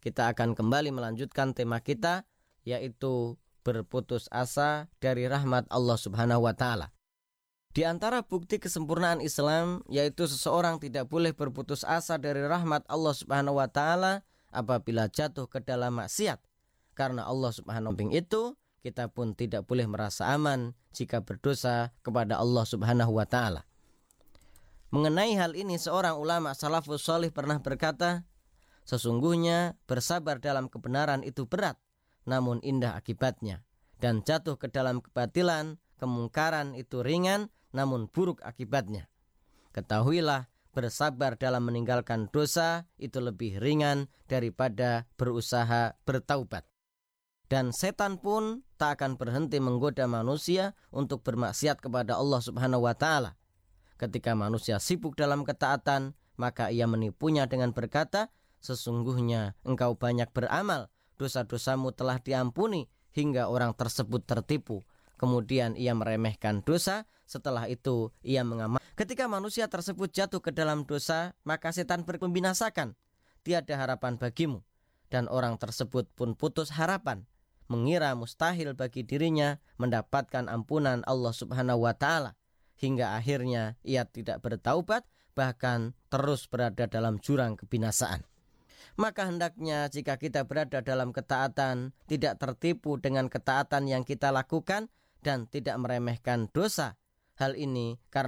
kita akan kembali melanjutkan tema kita, yaitu berputus asa dari rahmat Allah Subhanahu wa Ta'ala. Di antara bukti kesempurnaan Islam, yaitu seseorang tidak boleh berputus asa dari rahmat Allah Subhanahu wa Ta'ala apabila jatuh ke dalam maksiat. Karena Allah Subhanahu wa Ta'ala itu, kita pun tidak boleh merasa aman jika berdosa kepada Allah Subhanahu wa Ta'ala. Mengenai hal ini, seorang ulama salafus salih pernah berkata, sesungguhnya bersabar dalam kebenaran itu berat, namun indah akibatnya. Dan jatuh ke dalam kebatilan, kemungkaran itu ringan, namun buruk akibatnya. Ketahuilah, bersabar dalam meninggalkan dosa itu lebih ringan daripada berusaha bertaubat. Dan setan pun tak akan berhenti menggoda manusia untuk bermaksiat kepada Allah Subhanahu wa Ta'ala. Ketika manusia sibuk dalam ketaatan, maka ia menipunya dengan berkata, sesungguhnya engkau banyak beramal, dosa-dosamu telah diampuni, hingga orang tersebut tertipu. Kemudian ia meremehkan dosa, setelah itu ia mengamalkan. Ketika manusia tersebut jatuh ke dalam dosa, maka setan membinasakan. Tiada harapan bagimu. Dan orang tersebut pun putus harapan, mengira mustahil bagi dirinya mendapatkan ampunan Allah Subhanahu wa Ta'ala. Hingga akhirnya ia tidak bertaubat, bahkan terus berada dalam jurang kebinasaan. Maka hendaknya jika kita berada dalam ketaatan, tidak tertipu dengan ketaatan yang kita lakukan dan tidak meremehkan dosa. Hal ini karena